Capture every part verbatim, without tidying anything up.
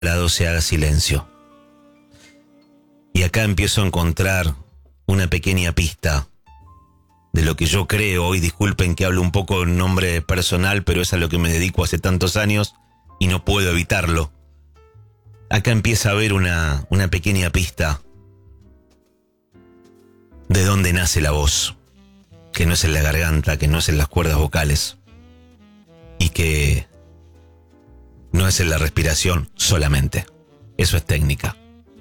lado se haga silencio. Y acá empiezo a encontrar una pequeña pista de lo que yo creo, y disculpen que hablo un poco en nombre personal, pero es a lo que me dedico hace tantos años y no puedo evitarlo. Acá empieza a haber una, una pequeña pista de dónde nace la voz, que no es en la garganta, que no es en las cuerdas vocales, y que no es en la respiración solamente. Eso es técnica.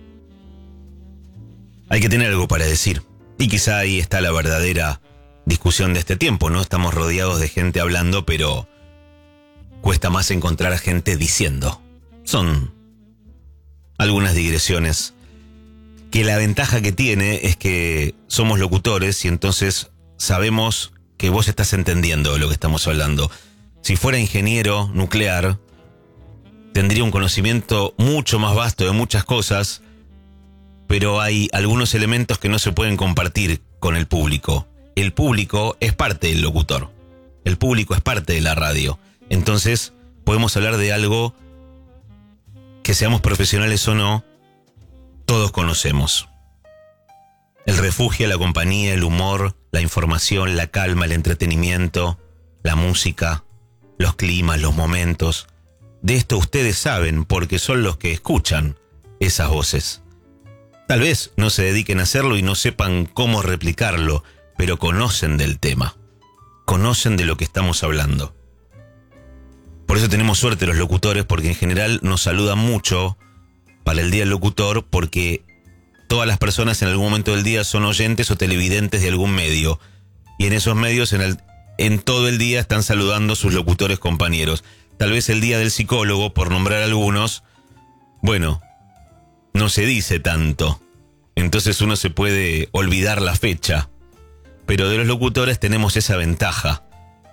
Hay que tener algo para decir, y quizá ahí está la verdadera discusión de este tiempo, ¿no? Estamos rodeados de gente hablando, pero cuesta más encontrar a gente diciendo. Son algunas digresiones que la ventaja que tiene es que somos locutores y entonces sabemos que vos estás entendiendo lo que estamos hablando. Si fuera ingeniero nuclear, tendría un conocimiento mucho más vasto de muchas cosas, pero hay algunos elementos que no se pueden compartir con el público. El público es parte del locutor. El público es parte de la radio. Entonces, podemos hablar de algo que, seamos profesionales o no, todos conocemos. El refugio, la compañía, el humor, la información, la calma, el entretenimiento, la música, los climas, los momentos. De esto ustedes saben porque son los que escuchan esas voces. Tal vez no se dediquen a hacerlo y no sepan cómo replicarlo, pero conocen del tema, conocen de lo que estamos hablando. Por eso tenemos suerte los locutores, porque en general nos saludan mucho para el Día del Locutor, porque todas las personas en algún momento del día son oyentes o televidentes de algún medio, y en esos medios en, el, en todo el día están saludando a sus locutores compañeros. Tal vez el Día del Psicólogo, por nombrar algunos, bueno, no se dice tanto, entonces uno se puede olvidar la fecha. Pero de los locutores tenemos esa ventaja,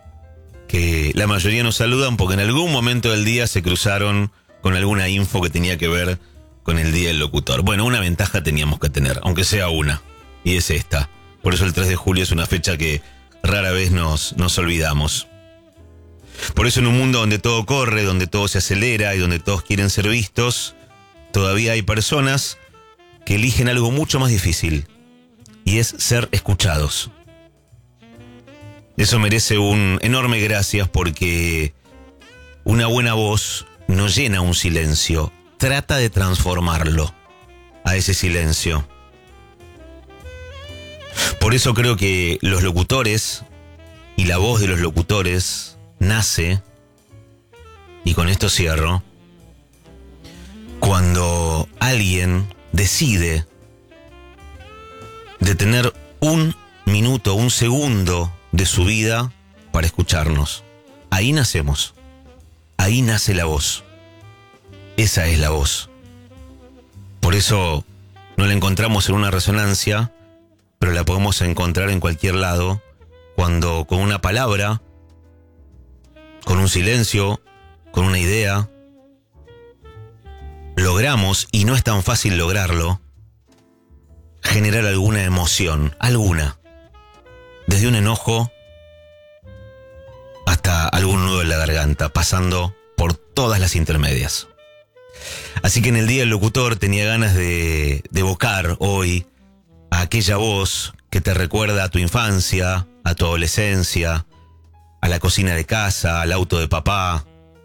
que la mayoría nos saludan porque en algún momento del día se cruzaron con alguna info que tenía que ver con el Día del Locutor. Bueno, una ventaja teníamos que tener, aunque sea una, y es esta. Por eso el tres de julio es una fecha que rara vez nos, nos olvidamos. Por eso en un mundo donde todo corre, donde todo se acelera y donde todos quieren ser vistos, todavía hay personas que eligen algo mucho más difícil, y es ser escuchados. Eso merece un enorme gracias, porque una buena voz no llena un silencio, trata de transformarlo a ese silencio. Por eso creo que los locutores y la voz de los locutores nace, y con esto cierro, cuando alguien decide detener un minuto, un segundo de su vida para escucharnos. Ahí nacemos. Ahí nace la voz. Esa es la voz. Por eso no la encontramos en una resonancia, pero la podemos encontrar en cualquier lado, cuando con una palabra, con un silencio, con una idea, logramos, y no es tan fácil lograrlo, generar alguna emoción, alguna. Desde un enojo hasta algún nudo en la garganta, pasando por todas las intermedias. Así que en el Día del Locutor tenía ganas de, de evocar hoy a aquella voz que te recuerda a tu infancia, a tu adolescencia, a la cocina de casa, al auto de papá.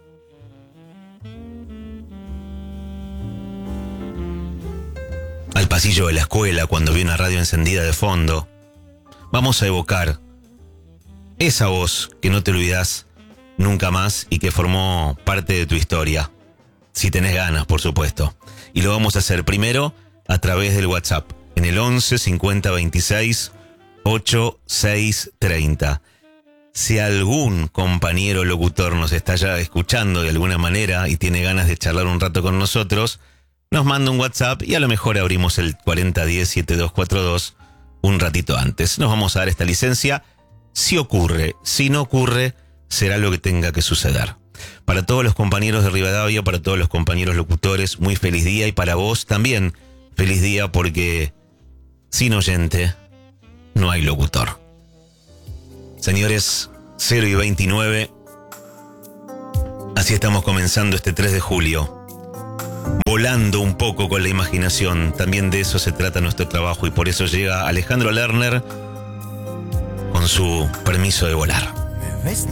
Al pasillo de la escuela cuando vi una radio encendida de fondo. Vamos a evocar esa voz que no te olvidás nunca más y que formó parte de tu historia. Si tenés ganas, por supuesto. Y lo vamos a hacer primero a través del WhatsApp, en el once cincuenta veintiséis ochenta y seis treinta. Si algún compañero locutor nos está ya escuchando de alguna manera y tiene ganas de charlar un rato con nosotros, nos manda un WhatsApp y a lo mejor abrimos el cuarenta diez setenta y dos cuarenta y dos un ratito antes. Nos vamos a dar esta licencia si ocurre. Si no ocurre, será lo que tenga que suceder. Para todos los compañeros de Rivadavia, para todos los compañeros locutores, muy feliz día, y para vos también feliz día, porque sin oyente no hay locutor. Señores, cero y veintinueve, así estamos comenzando este tres de julio. volando un poco con la imaginación. También de eso se trata nuestro trabajo y por eso llega Alejandro Lerner con su permiso de volar. Me ves